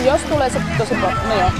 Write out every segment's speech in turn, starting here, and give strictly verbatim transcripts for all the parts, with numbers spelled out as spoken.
jos tulee se tosi paljon, no joo.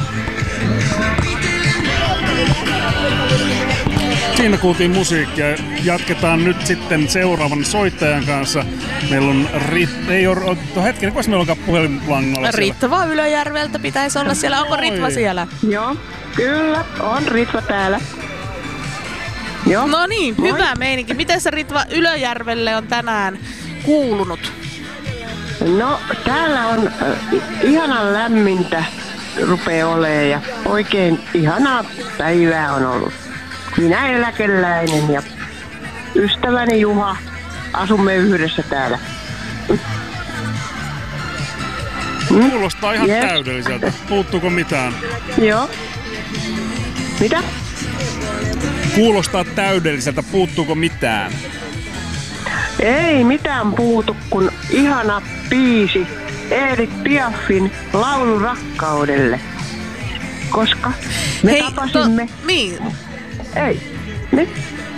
Siinä kuultiin musiikkia. Jatketaan nyt sitten seuraavan soittajan kanssa. Meillä on Rit... Ei ole... Hetken, kuinka meillä onkaan puhelinlangalla siellä? Ritva Ylöjärveltä pitäisi olla siellä. Onko Ritva siellä? Joo, kyllä. On Ritva täällä. Joo. No niin, Moi. hyvä meininki. Miten se Ritva Ylöjärvelle on tänään kuulunut? No, täällä on äh, ihanan lämmintä rupeaa olemaan ja oikein ihanaa päivää on ollut. Minä eläkeläinen ja ystäväni Juha asumme yhdessä täällä. Kuulostaa ihan Yes. täydelliseltä. Puuttuuko mitään? Joo. Mitä? Kuulostaa täydelliseltä. Puuttuuko mitään? Ei mitään puutu, kun ihana biisi Edith Piafin Laulu rakkaudelle. Koska me Hei, tapasimme... To, niin. Ei. Niin?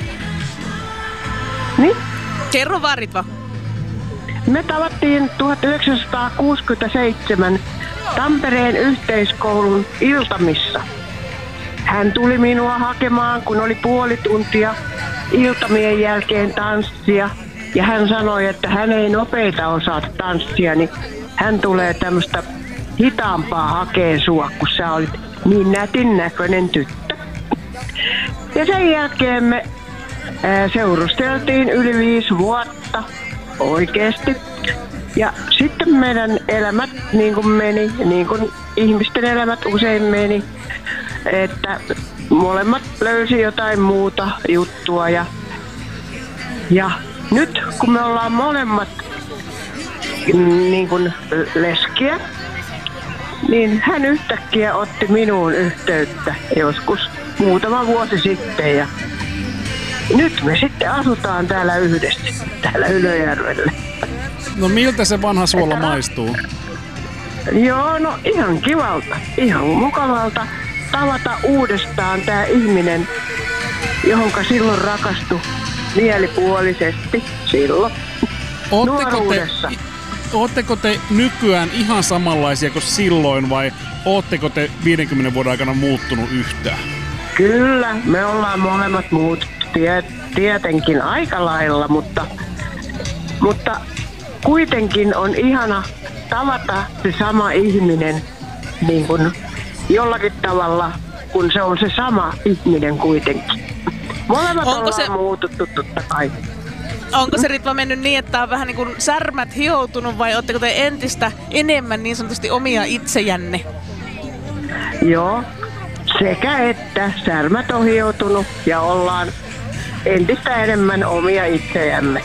Niin? Kerro vaan Ritva. Me tavattiin tuhatyhdeksänsataakuusikymmentäseitsemän Tampereen yhteiskoulun iltamissa. Hän tuli minua hakemaan, kun oli puoli tuntia iltamien jälkeen tanssia. Ja hän sanoi, että hän ei nopeita osaa tanssia, niin hän tulee tämmöistä hitaampaa hakeen sua, kun sä olit niin nätin näköinen tyttö. Ja sen jälkeen me ää, seurusteltiin yli viisi vuotta oikeesti. Ja sitten meidän elämät niin kuin meni, niin kuin ihmisten elämät usein meni, että molemmat löysi jotain muuta juttua. Ja, ja nyt kun me ollaan molemmat niin kuin leskiä, niin hän yhtäkkiä otti minuun yhteyttä joskus muutama vuosi sitten ja nyt me sitten asutaan täällä yhdessä, täällä Ylöjärvellä. No miltä se vanha suola maistuu? Joo, no ihan kivalta, ihan mukavalta tavata uudestaan tää ihminen, johonka silloin rakastui mielipuolisesti silloin Ootteko te, nuoruudessa. ootteko te nykyään ihan samanlaisia kuin silloin vai ootteko te viidenkymmenen vuoden aikana muuttunut yhtään? Kyllä, me ollaan molemmat muut tie, tietenkin aika lailla, mutta, mutta kuitenkin on ihana tavata se sama ihminen niin kuin jollakin tavalla, kun se on se sama ihminen kuitenkin. Molemmat Onko ollaan se- muututtu totta kai. Onko se Ritva mennyt niin, että on vähän niin kuin särmät hioutunut vai ootteko te entistä enemmän niin sanotusti omia itsejänne? Joo, sekä että särmät on hioutunut ja ollaan entistä enemmän omia itsejämme.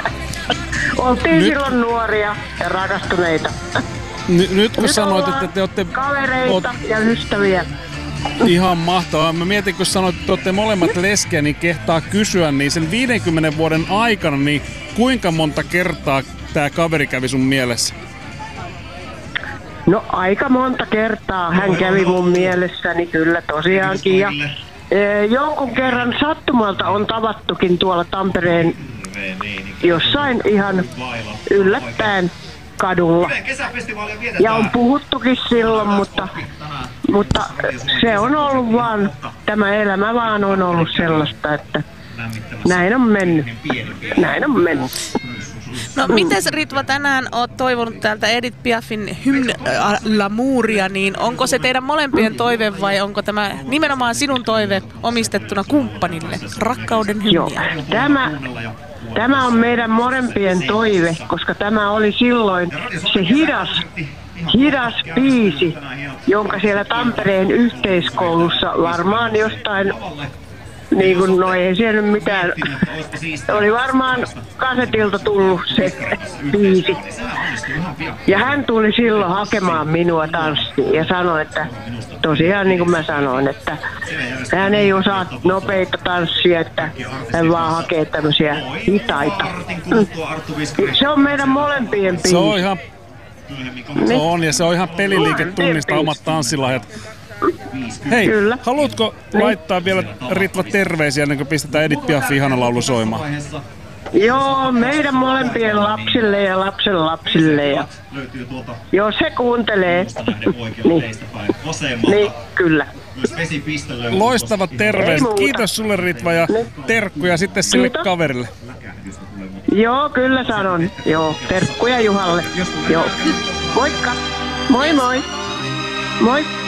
Oltiin Nyt- silloin nuoria ja rakastuneita. N- nyt kun Nyt sanoit, ollaan että te olette kavereita oot ja ystäviä. ihan mahtavaa. Mä mietin, kun sanoit, että te olette molemmat leskiä, niin kehtaa kysyä, niin sen viidenkymmenen vuoden aikana, niin kuinka monta kertaa tää kaveri kävi sun mielessä? No aika monta kertaa hän kävi mun mielessäni kyllä tosiaankin. Ja, e, jonkun kerran sattumalta on tavattukin tuolla Tampereen jossain ihan yllättäen kadulla. Ja on puhuttukin silloin, mutta, mutta se on ollut vaan, tämä elämä vaan on ollut sellaista, että näin on mennyt. Näin on mennyt. No miten Ritva tänään oot toivonut täältä Edith Piafin Hymne äh, l'Amouria, niin onko se teidän molempien toive vai onko tämä nimenomaan sinun toive omistettuna kumppanille? Rakkauden Joo, hymniä. tämä, tämä on meidän molempien toive, koska tämä oli silloin se hidas, hidas biisi, jonka siellä Tampereen yhteiskoulussa varmaan jostain, niin kuin no ei siellä nyt mitään, oli varmaan kasetilta tullut se biisi. Ja hän tuli silloin hakemaan minua tanssiin ja sanoi, että tosiaan niin kuin mä sanoin, että hän ei osaa nopeita tanssia, että hän vaan hakee tämmöisiä hitaita. Se on meidän molempien biisi. Se on ihan, se on, ja se on ihan peliliike tunnistaa omat tanssilahjat. Hei, Kyllä. haluatko laittaa vielä Ritva terveisiä ennen kuin pistetään Edith Piafin ihana laulu soimaan? Joo, meidän molempien lapsille ja lapsen lapsille. Ja... Jos he kuuntelee. niin. niin, kyllä. Loistavat terveiset. Kiitos sulle Ritva ja terkkuja sitten sille Kiitos. kaverille. Joo, kyllä sanon. Joo, terkkuja Juhalle. Joo. Moikka. Moi moi. Moi.